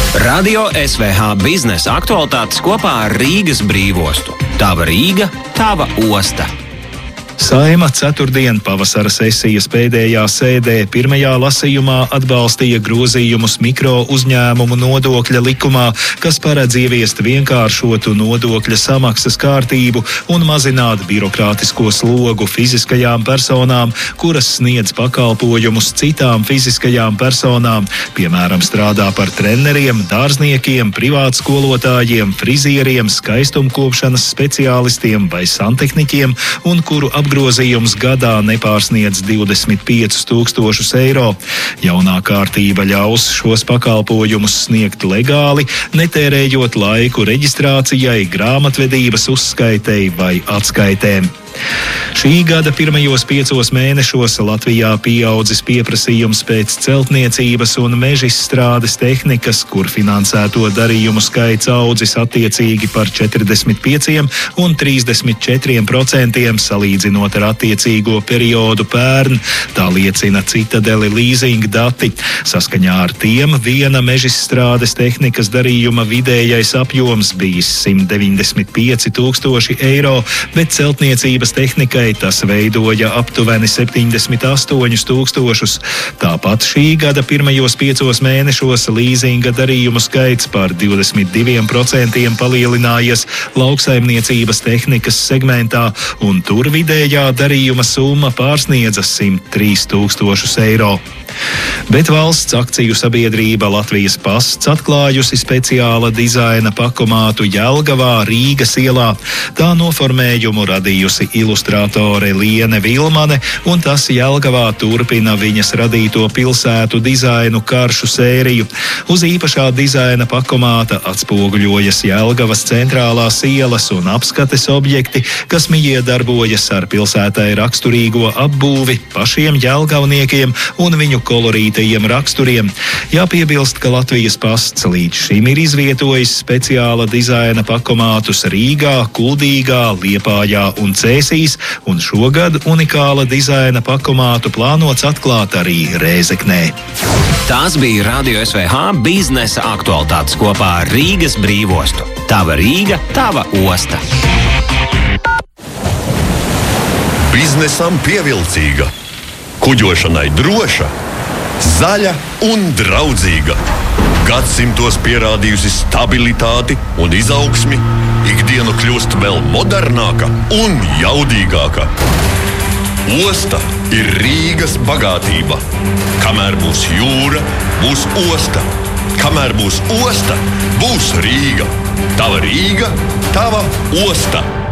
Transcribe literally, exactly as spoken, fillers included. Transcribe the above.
Radio S V H biznesa aktualitātes kopā ar Rīgas brīvostu. Tava Rīga, tava osta. Saeima ceturtdien pavasara sesijas pēdējā sēdē pirmajā lasījumā atbalstīja grozījumus mikro uzņēmumu nodokļa likumā, kas paredz ieviest vienkāršotu nodokļa samaksas kārtību un mazināt birokrātisko slogu fiziskajām personām, kuras sniedz pakalpojumus citām fiziskajām personām, piemēram, strādā par treneriem, dārzniekiem, privātskolotājiem, frizieriem, skaistumkopšanas speciālistiem vai santehniķiem, un kuru apgrozījums Grozījums gadā nepārsniedz divdesmit piecus tūkstošus eiro. Jaunā kārtība ļaus šos pakalpojumus sniegt legāli, netērējot laiku reģistrācijai, grāmatvedības uzskaitei vai atskaitēm. Šī gada pirmajos piecos mēnešos Latvijā pieaudzis pieprasījums pēc celtniecības un mežizstrādes tehnikas, kur finansēto darījumu skaits audzis attiecīgi par četrdesmit pieciem un trīsdesmit četriem procentiem salīdzinot ar attiecīgo periodu pērn, tā liecina Citadele leasing dati. Saskaņā ar tiem viena mežizstrādes tehnikas darījuma vidējais apjoms bijis simt deviņdesmit pieci tūkstoši eiro, bet celtniecības tehnikai tas veidoja aptuveni septiņdesmit astoņus tūkstošus. Tāpat šī gada pirmajos piecos mēnešos līzinga darījumu skaits par divdesmit diviem procentiem palielinājies lauksaimniecības tehnikas segmentā, un tur vidējā darījuma summa pārsniedza simt trīs tūkstošus eiro. Bet valsts akciju sabiedrība Latvijas pasts atklājusi speciāla dizaina pakomātu Jelgavā, Rīgas ielā. Tā noformējumu radījusi ilustrātore Liene Vilmane, un tas Jelgavā turpina viņas radīto pilsētu dizainu karšu sēriju. Uz īpašā dizaina pakomāta atspoguļojas Jelgavas centrālās ielas un apskates objekti, kas miedarbojas ar pilsētai raksturīgo apbūvi, pašiem jelgavniekiem un viņu kolorītajiem raksturiem. Jāpiebilst, ka Latvijas pasts līdz šim ir izvietojis speciāla dizaina pakomātus Rīgā, Kuldīgā, Liepājā un Cēsīs, un šogad unikāla dizaina pakomātu plānots atklāt arī Rēzeknē. Tās bija Radio S V H biznesa aktualitātes kopā ar Rīgas brīvostu. Tava Rīga, tava osta. Biznesam pievilcīga, kuģošanai droša, zaļa un draudzīga. Gadsimtos pierādījusi stabilitāti un izaugsmi, ikdiena kļūst vēl modernāka un jaudīgāka. Osta ir Rīgas bagātība. Kamēr būs jūra, būs osta. Kamēr būs osta, būs Rīga. Tava Rīga, tava osta.